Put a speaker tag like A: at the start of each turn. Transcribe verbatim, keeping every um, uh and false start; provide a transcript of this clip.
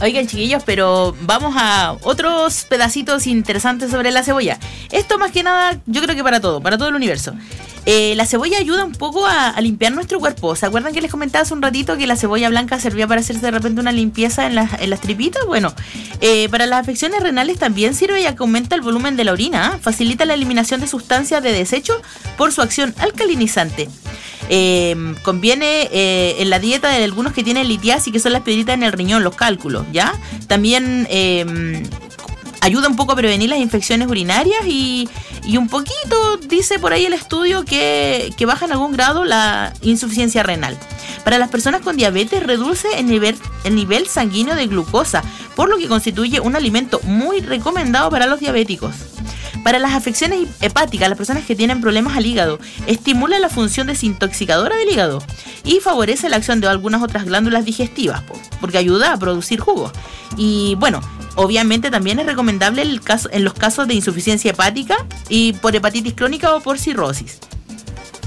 A: Oigan, chiquillos, pero vamos a otros pedacitos interesantes sobre la cebolla. Esto más que nada, yo creo que para todo, para todo el universo. Eh, la cebolla ayuda un poco a, a limpiar nuestro cuerpo. ¿Se acuerdan que les comentaba hace un ratito que la cebolla blanca servía para hacerse de repente una limpieza en las, en las tripitas? Bueno, eh, para las afecciones renales también sirve, ya que aumenta el volumen de la orina, ¿eh? Facilita la eliminación de sustancias de desecho por su acción alcalinizante. Eh, conviene eh, en la dieta de algunos que tienen litiasis, que son las piedritas en el riñón, los cálculos, ¿ya? También eh, ayuda un poco a prevenir las infecciones urinarias y, y un poquito, dice por ahí el estudio, que, que baja en algún grado la insuficiencia renal. Para las personas con diabetes reduce el nivel, el nivel sanguíneo de glucosa, por lo que constituye un alimento muy recomendado para los diabéticos. Para las afecciones hepáticas, las personas que tienen problemas al hígado, estimula la función desintoxicadora del hígado y favorece la acción de algunas otras glándulas digestivas, porque ayuda a producir jugo. Y bueno, obviamente también es recomendable el caso, en los casos de insuficiencia hepática y por hepatitis crónica o por cirrosis.